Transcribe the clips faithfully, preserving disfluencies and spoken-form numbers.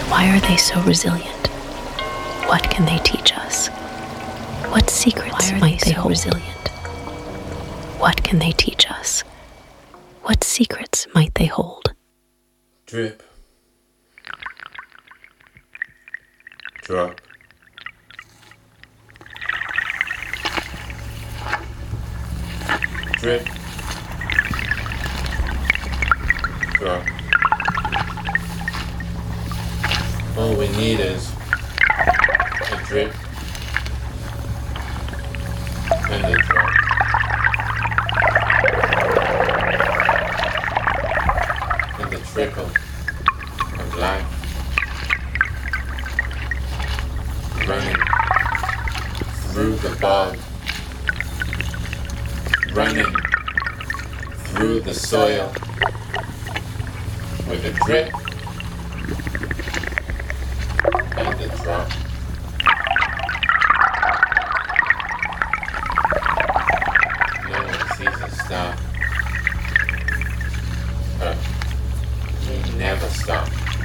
Why are they so resilient? What can they teach us? What secrets might they hold? Resilient? What can they teach us? What secrets might they hold? Drip. Drop. Drip. Drop. All we need is a drip and a drop. And the trickle of life running through the bog, running through the soil with a drip and a drop. No one sees us stop, but we never stop.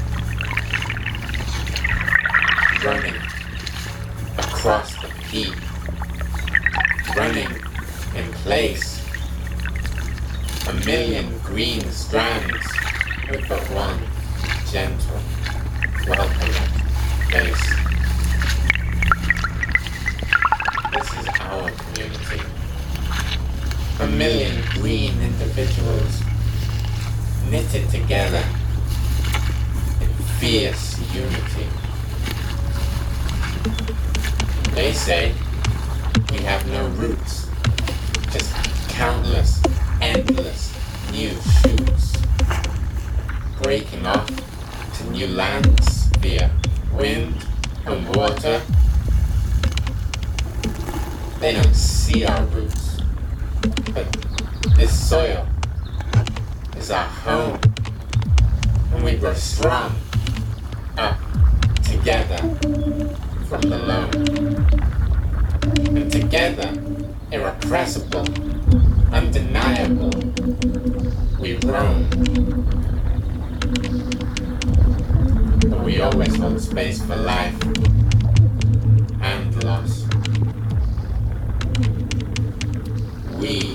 Running across the peak, running in place, a million green strands with but one gentle, welcoming face. This is our community. A million green individuals knitted together in fierce unity. They say we have no roots, just countless, endless new shoots, breaking off to new lands via wind and water. They don't see our roots, but this soil is our home, and we grow strong up together from the loam, and together irrepressible, undeniable, we roam. But we always hold space for life and loss. We